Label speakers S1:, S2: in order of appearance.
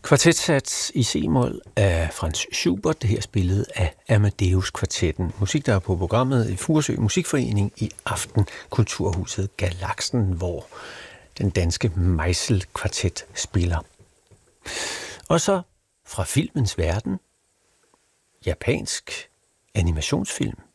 S1: Kvartetsats i C-mol af Franz Schubert, det her spillet af Amadeus Kvartetten. Musik, der er på programmet i Furesø Musikforening i aften, Kulturhuset Galaksen, hvor den danske Meisel Kvartet spiller. Og så fra filmens verden, japansk animationsfilm.